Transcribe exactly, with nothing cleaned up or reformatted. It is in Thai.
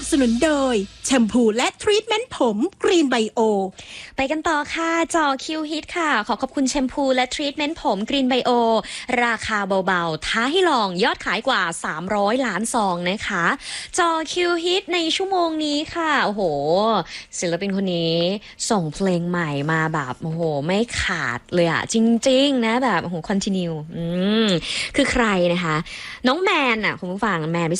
สนุนโดยแชมพูและทรีทเมนต์ผมกรีนไบโอไปกันต่อค่ะจอคิวฮิตค่ะขอขอบคุณแชมพูและทรีทเมนต์ผมกรีนไบโอราคาเบาๆท้าให้ลองยอดขายกว่าสามร้อยล้านซองนะคะจอคิวฮิตในชั่วโมงนี้ค่ะโอ้โหศิลปินคนนี้ส่งเพลงใหม่มาแบบโอ้โหไม่ขาดเลยอะจริงๆนะแบบโอ้โหคอนติเนียอืมคือใครนะคะน้องแมนอะคุณผู้ฟังแมน